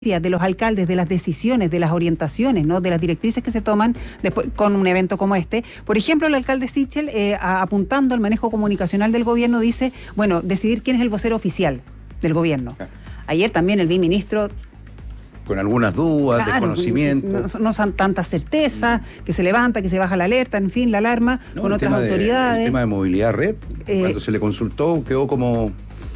de los alcaldes, de las decisiones, de las orientaciones, ¿no? De las directrices que se toman después con un evento como este. Por ejemplo, el alcalde Sichel, apuntando al manejo comunicacional del gobierno, dice, bueno, decidir quién es el vocero oficial del gobierno. Ayer también el viceministro, con algunas dudas, claro, desconocimiento. No son tantas certezas, que se levanta, que se baja la alerta, en fin, la alarma, con otras autoridades. El tema de movilidad red, cuando se le consultó, quedó como...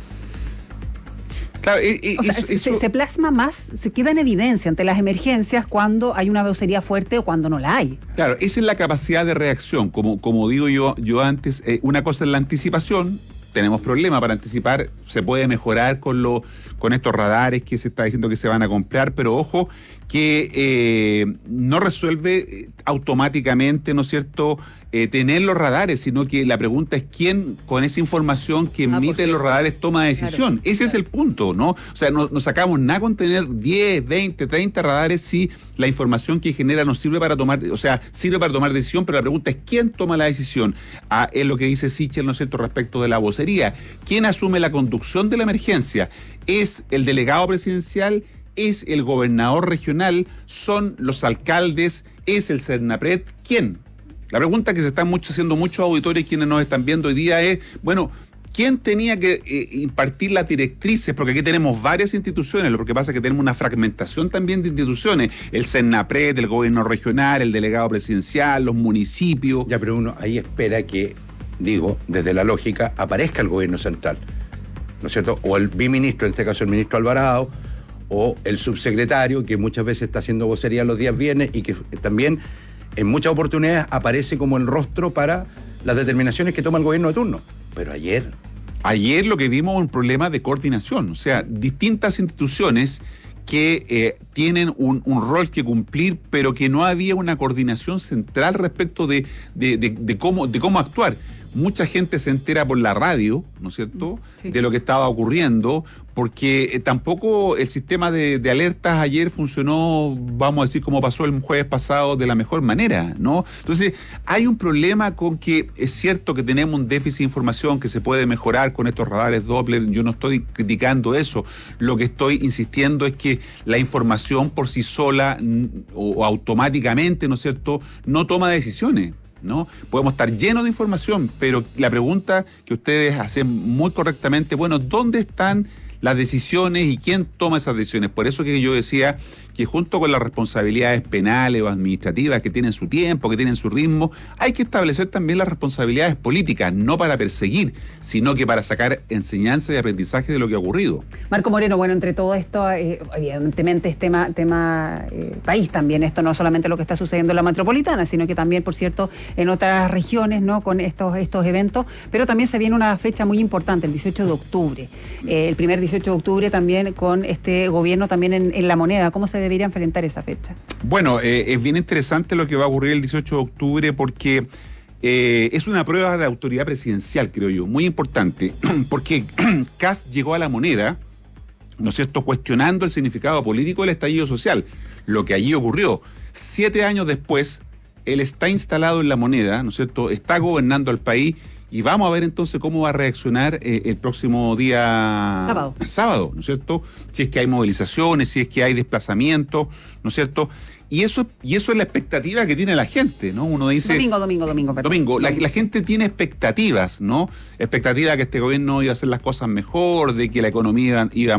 Claro, se plasma más, se queda en evidencia ante las emergencias cuando hay una vocería fuerte o cuando no la hay. Claro, esa es la capacidad de reacción. Como digo yo antes, una cosa es la anticipación. Tenemos problemas para anticipar, se puede mejorar con estos radares que se está diciendo que se van a comprar, pero ojo que no resuelve automáticamente, ¿no es cierto?, tener los radares, sino que la pregunta es quién con esa información que emite los radares toma decisión. Claro, ese es el punto, ¿no? O sea, no sacamos nada con tener 10, 20, 30 radares si la información que genera nos sirve para tomar, o sea, sirve para tomar decisión, pero la pregunta es quién toma la decisión. Es lo que dice Sichel, ¿no es cierto?, respecto de la vocería. ¿Quién asume la conducción de la emergencia? ¿Es el delegado presidencial? ¿Es el gobernador regional? ¿Son los alcaldes? ¿Es el Cernapred? ¿Quién? La pregunta que se están haciendo muchos auditores quienes nos están viendo hoy día es, bueno, ¿quién tenía que impartir las directrices? Porque aquí tenemos varias instituciones, lo que pasa es que tenemos una fragmentación también de instituciones, el Cernapred, el gobierno regional, el delegado presidencial, los municipios. Ya, pero uno ahí espera que, digo, desde la lógica, aparezca el gobierno central, ¿no es cierto? O el viceministro, en este caso el ministro Alvarado, o el subsecretario, que muchas veces está haciendo vocería los días viernes y que también en muchas oportunidades aparece como el rostro para las determinaciones que toma el gobierno de turno. Pero ayer lo que vimos es un problema de coordinación, o sea, distintas instituciones que tienen un rol que cumplir, pero que no había una coordinación central respecto de cómo actuar. Mucha gente se entera por la radio, ¿no es cierto?, sí, de lo que estaba ocurriendo, porque tampoco el sistema de alertas ayer funcionó, vamos a decir, como pasó el jueves pasado, de la mejor manera, ¿no? Entonces, hay un problema con que es cierto que tenemos un déficit de información que se puede mejorar con estos radares Doppler, yo no estoy criticando eso, lo que estoy insistiendo es que la información por sí sola o automáticamente, ¿no es cierto?, no toma decisiones, ¿no? Podemos estar llenos de información, pero la pregunta que ustedes hacen muy correctamente, bueno, ¿dónde están las decisiones y quién toma esas decisiones? Por eso que yo decía que junto con las responsabilidades penales o administrativas que tienen su tiempo, que tienen su ritmo, hay que establecer también las responsabilidades políticas, no para perseguir, sino que para sacar enseñanza y aprendizaje de lo que ha ocurrido. Marco Moreno, bueno, entre todo esto, evidentemente es tema país también, esto no solamente lo que está sucediendo en la metropolitana, sino que también, por cierto, en otras regiones, ¿no?, con estos eventos, pero también se viene una fecha muy importante, el 18 de octubre. El primer 18 de octubre también con este gobierno también en La Moneda. ¿Cómo se debería enfrentar esa fecha? Bueno, es bien interesante lo que va a ocurrir el 18 de octubre porque es una prueba de autoridad presidencial, creo yo, muy importante, porque Kast llegó a La Moneda, ¿no es cierto?, cuestionando el significado político del estallido social, lo que allí ocurrió. 7 años después, él está instalado en La Moneda, ¿no es cierto?, está gobernando el país. Y vamos a ver entonces cómo va a reaccionar el próximo día sábado, ¿no es cierto? Si es que hay movilizaciones, si es que hay desplazamientos, ¿no es cierto? Y eso es la expectativa que tiene la gente, ¿no? Uno dice... Domingo. La gente tiene expectativas, ¿no? Expectativa que este gobierno iba a hacer las cosas mejor, de que la economía iba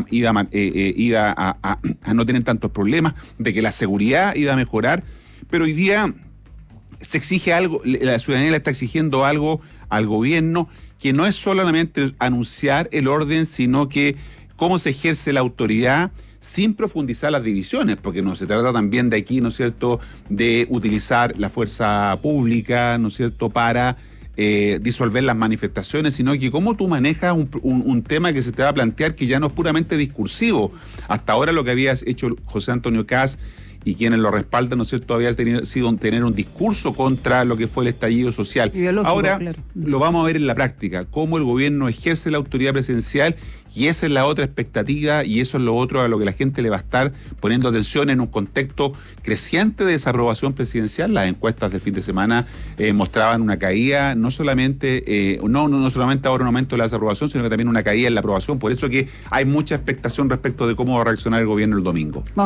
a no tener tantos problemas, de que la seguridad iba a mejorar, pero hoy día se exige algo, la ciudadanía le está exigiendo algo al gobierno, que no es solamente anunciar el orden, sino que cómo se ejerce la autoridad sin profundizar las divisiones, porque no se trata también de aquí, ¿no es cierto?, de utilizar la fuerza pública, ¿no es cierto?, para disolver las manifestaciones, sino que cómo tú manejas un tema que se te va a plantear que ya no es puramente discursivo. Hasta ahora lo que había hecho José Antonio Kast y quienes lo respaldan, ¿no es cierto?, había sido tener un discurso contra lo que fue el estallido social. Ahora lo vamos a ver en la práctica, cómo el gobierno ejerce la autoridad presidencial Y esa es la otra expectativa y eso es lo otro a lo que la gente le va a estar poniendo atención en un contexto creciente de desaprobación presidencial. Las encuestas del fin de semana mostraban una caída, no solamente ahora un aumento de la desaprobación, sino que también una caída en la aprobación. Por eso que hay mucha expectación respecto de cómo va a reaccionar el gobierno el domingo.